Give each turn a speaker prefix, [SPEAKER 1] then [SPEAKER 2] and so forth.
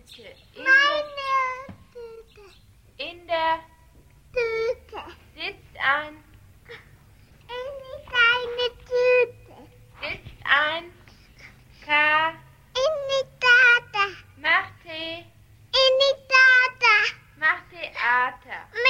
[SPEAKER 1] Tüte.
[SPEAKER 2] Meine Tüte.
[SPEAKER 1] In der
[SPEAKER 2] Tüte.
[SPEAKER 1] sitzt ein.
[SPEAKER 2] In deine Tüte.
[SPEAKER 1] Sitzt ein. K.
[SPEAKER 2] In die Tata.
[SPEAKER 1] Macht Tee.
[SPEAKER 2] In die Tata.
[SPEAKER 1] Macht Theater.